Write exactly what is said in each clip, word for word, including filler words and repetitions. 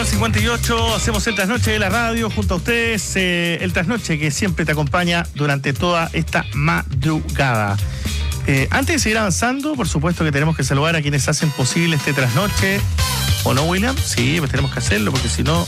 con cincuenta y ocho, hacemos el trasnoche de la radio junto a ustedes, eh, el trasnoche que siempre te acompaña durante toda esta madrugada. Eh, antes de seguir avanzando, por supuesto que tenemos que saludar a quienes hacen posible este trasnoche. ¿O no, William? Sí, pues tenemos que hacerlo, porque si no...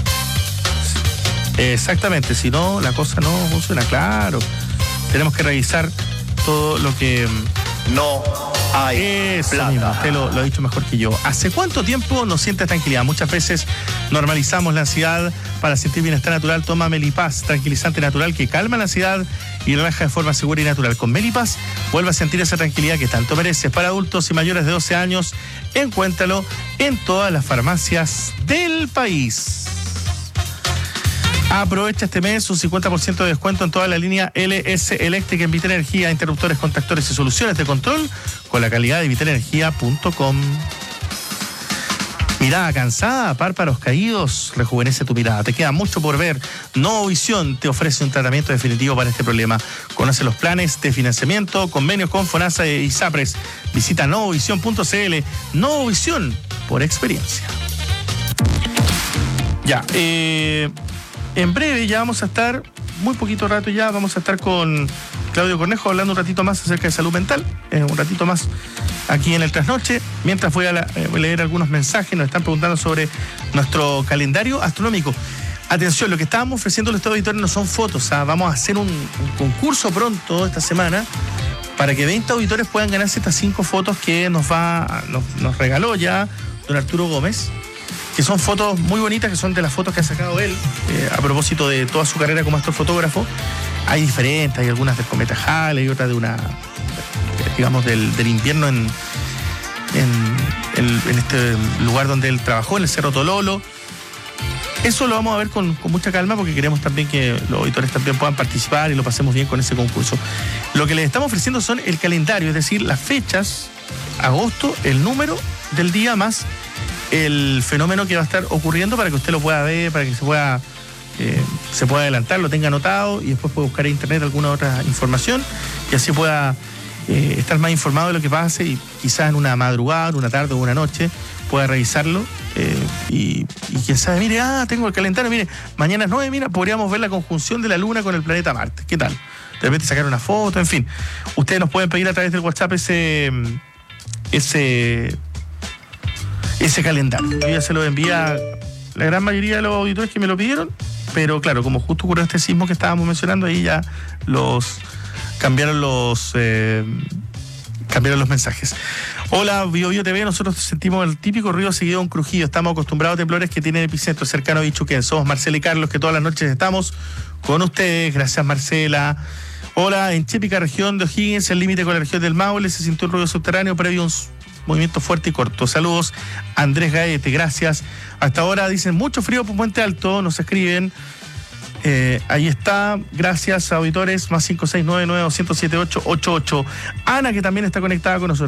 Exactamente, si no, la cosa no funciona, claro. Tenemos que revisar todo lo que... No hay Eso plata. mismo, usted lo, lo ha dicho mejor que yo. ¿Hace cuánto tiempo nos sientes tranquilidad? Muchas veces normalizamos la ansiedad. Para sentir bienestar natural, toma Melipaz, tranquilizante natural que calma la ansiedad y relaja de forma segura y natural. Con Melipaz, vuelve a sentir esa tranquilidad que tanto mereces. Para adultos y mayores de doce años, encuéntralo en todas las farmacias del país. Aprovecha este mes un cincuenta por ciento de descuento en toda la línea L S Eléctrica en Vitenergia, interruptores, contactores y soluciones de control con la calidad de vitenergia punto com. Mirada cansada, párpados caídos, rejuvenece tu mirada. Te queda mucho por ver. Novovisión te ofrece un tratamiento definitivo para este problema. Conoce los planes de financiamiento, convenios con FONASA y SAPRES. Visita novovisión punto c l. Novovisión, por experiencia. Ya, eh... en breve ya vamos a estar, muy poquito rato ya, vamos a estar con Claudio Cornejo hablando un ratito más acerca de salud mental, eh, un ratito más aquí en el trasnoche. Mientras voy a, la, eh, voy a leer algunos mensajes, nos están preguntando sobre nuestro calendario astronómico. Atención, lo que estábamos ofreciendo a los auditores no son fotos, ¿ah? Vamos a hacer un, un concurso pronto esta semana para que veinte auditores puedan ganarse estas cinco fotos que nos, va, nos, nos regaló ya don Arturo Gómez, que son fotos muy bonitas, que son de las fotos que ha sacado él, eh, a propósito de toda su carrera como astrofotógrafo. Hay diferentes, hay algunas del cometa Halley y otras de una, digamos, del, del invierno en, en, en, en este lugar donde él trabajó, en el Cerro Tololo. Eso lo vamos a ver con, con mucha calma, porque queremos también que los auditores también puedan participar y lo pasemos bien con ese concurso. Lo que les estamos ofreciendo son el calendario, es decir, las fechas, agosto, el número del día más el fenómeno que va a estar ocurriendo, para que usted lo pueda ver, para que se pueda eh, se pueda adelantar, lo tenga anotado y después pueda buscar en internet alguna otra información y así pueda eh, estar más informado de lo que pase, y quizás en una madrugada, en una tarde o una noche pueda revisarlo eh, y, y quién sabe, mire, ah, tengo el calendario, mire, mañana es nueve, mira, podríamos ver la conjunción de la Luna con el planeta Marte, ¿qué tal? De repente sacar una foto, en fin. Ustedes nos pueden pedir a través del WhatsApp ese ese ese calendario. Yo ya se lo envié a la gran mayoría de los auditores que me lo pidieron, pero claro, como justo ocurrió este sismo que estábamos mencionando, ahí ya los cambiaron los eh, cambiaron los mensajes. Hola, Bio Bio T V, nosotros sentimos el típico ruido seguido de un crujido. Estamos acostumbrados a temblores que tienen epicentro cercano a Bichuquén. Somos Marcela y Carlos, que todas las noches estamos con ustedes. Gracias, Marcela. Hola, en Chépica, región de O'Higgins, el límite con la región del Maule, se sintió un ruido subterráneo previo a un movimiento fuerte y corto. Saludos, Andrés Gaete, gracias. Hasta ahora dicen mucho frío por Puente Alto, nos escriben. Eh, ahí está, gracias, auditores, más cinco seis nueve nueve dos cero siete ocho ocho ocho. Ana, que también está conectada con nosotros.